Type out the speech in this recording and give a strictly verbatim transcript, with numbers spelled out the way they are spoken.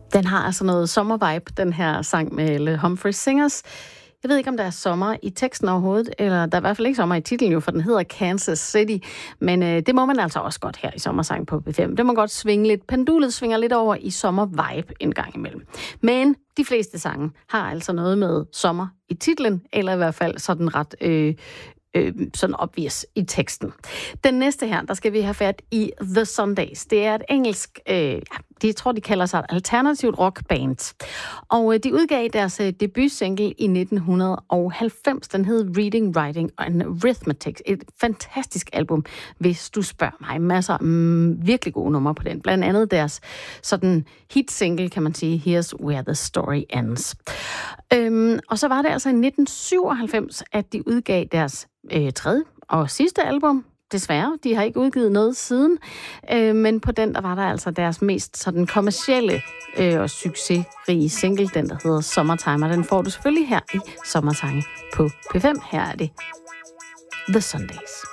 Den har altså noget sommervibe, den her sang med Le Humphrey Singers. Jeg ved ikke, om der er sommer i teksten overhovedet, eller der er i hvert fald ikke sommer i titlen jo, for den hedder Kansas City. Men øh, det må man altså også godt her i Sommersang på B fem. Det må godt svinge lidt. Pendulet svinger lidt over i sommervibe en gang imellem. Men de fleste sange har altså noget med sommer i titlen, eller i hvert fald sådan ret øh, øh, sådan obvious i teksten. Den næste her, der skal vi have fat i The Sundays. Det er et engelsk, øh, ja, de tror, de kalder sig et alternativt rockband. Og øh, de udgav deres øh, debutsingle i nitten halvfems. Den hed Reading, Writing and Arithmetic. Et fantastisk album, hvis du spørger mig. Masser af mm, virkelig gode numre på den. Blandt andet deres sådan hit-single, kan man sige, Here's Where the Story Ends. Øhm, og så var det altså i nitten syvoghalvfems, at de udgav deres øh, tredje og sidste album. Desværre, de har ikke udgivet noget siden, øh, men på den, der var der altså deres mest sådan kommercielle øh, og succesrige single, den der hedder Summertime, og den får du selvfølgelig her i Sommersange på P fem. Her er det The Sundays.